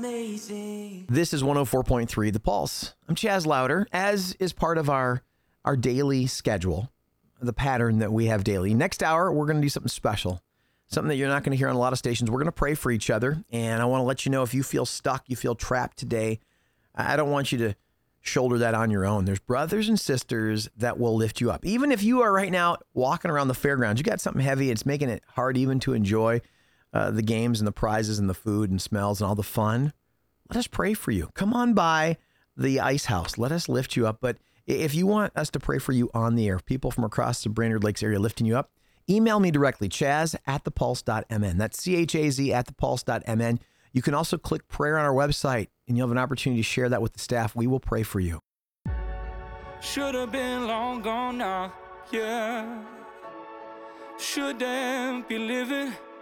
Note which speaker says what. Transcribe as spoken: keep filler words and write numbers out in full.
Speaker 1: amazing.
Speaker 2: This is one oh four point three The Pulse. I'm Chaz Louder, as is part of our, our daily schedule, the pattern that we have daily. Next hour, we're going to do something special, something that you're not going to hear on a lot of stations. We're going to pray for each other, and I want to let you know if you feel stuck, you feel trapped today, I don't want you to shoulder that on your own. There's brothers and sisters that will lift you up. Even if you are right now walking around the fairgrounds, you got something heavy, it's making it hard even to enjoy uh, the games and the prizes and the food and smells and all the fun. Let us pray for you. Come on by the Ice House. Let us lift you up. But if you want us to pray for you on the air, people from across the Brainerd Lakes area lifting you up, email me directly, chaz at thepulse.mn. That's C H A Z at thepulse.mn. You can also click prayer on our website, and you'll have an opportunity to share that with the staff. We will pray for you.
Speaker 1: Should have been long gone now, yeah. Shouldn't be living